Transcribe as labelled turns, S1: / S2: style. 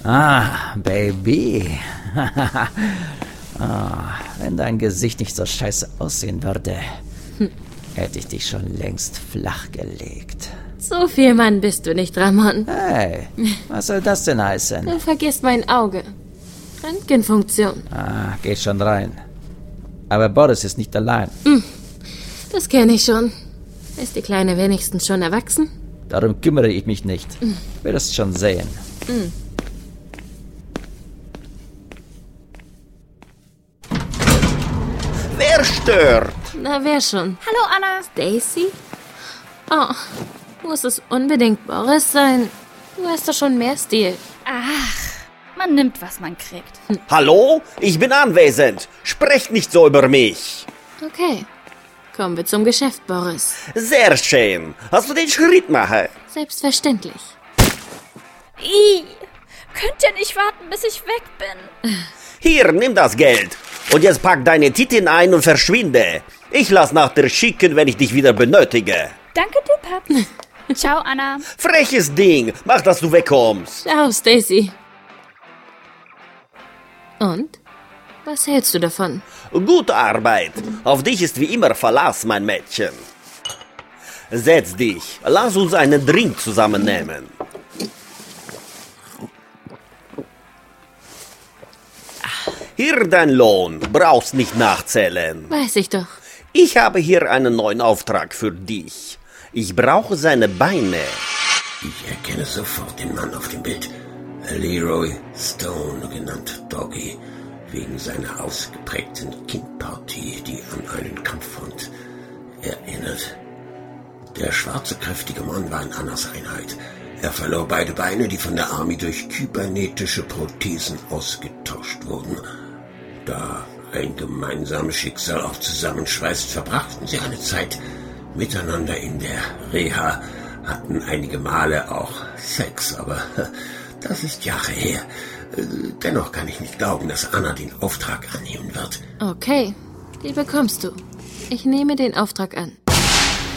S1: Ah, Baby. Wenn dein Gesicht nicht so scheiße aussehen würde, hätte ich dich schon längst flachgelegt.
S2: So viel Mann bist du nicht, Ramon.
S1: Hey, was soll das denn heißen?
S2: Du vergisst mein Auge. Röntgenfunktion.
S1: Geht schon rein. Aber Boris ist nicht allein.
S2: Das kenne ich schon. Ist die Kleine wenigstens schon erwachsen?
S1: Darum kümmere ich mich nicht. Wirst schon sehen.
S3: Wer stört?
S2: Na, wer schon?
S4: Hallo, Anna.
S2: Stacy? Oh, muss es unbedingt Boris sein? Du hast doch schon mehr Stil.
S4: Ach, man nimmt, was man kriegt.
S3: Hallo? Ich bin anwesend. Sprecht nicht so über mich.
S2: Okay, kommen wir zum Geschäft, Boris.
S3: Sehr schön. Hast du den Schritt machen?
S2: Selbstverständlich.
S4: Könnt ihr nicht warten, bis ich weg bin?
S3: Hier, nimm das Geld. Und jetzt pack deine Titten ein und verschwinde. Ich lass nach dir schicken, wenn ich dich wieder benötige.
S4: Danke dir, Pap. Ciao, Anna.
S3: Freches Ding. Mach, dass du wegkommst.
S2: Ciao, Stacy. Und? Was hältst du davon?
S3: Gute Arbeit. Auf dich ist wie immer Verlass, mein Mädchen. Setz dich. Lass uns einen Drink zusammennehmen. Hier dein Lohn. Brauchst nicht nachzählen.
S2: Weiß ich doch.
S3: Ich habe hier einen neuen Auftrag für dich. Ich brauche seine Beine.
S5: Ich erkenne sofort den Mann auf dem Bild. Leroy Stone, genannt Doggy, wegen seiner ausgeprägten Kindpartie, die an einen Kampfhund erinnert. Der schwarze, kräftige Mann war in Annas Einheit. Er verlor beide Beine, die von der Army durch kybernetische Prothesen ausgetauscht wurden. Da ein gemeinsames Schicksal auch zusammenschweißt, verbrachten sie eine Zeit miteinander in der Reha, hatten einige Male auch Sex, aber das ist Jahre her. Dennoch kann ich nicht glauben, dass Anna den Auftrag annehmen wird.
S2: Okay, die bekommst du. Ich nehme den Auftrag an.